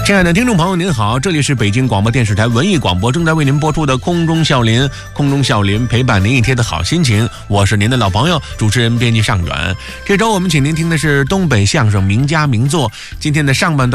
亲爱的听众朋友您好，这里是北京广播电视台文艺广播正在为您播出的空中笑林，陪伴您一天的好心情，我是您的老朋友主持人编辑尚远。这周我们请您听的是东北相声名家名作，今天的上半段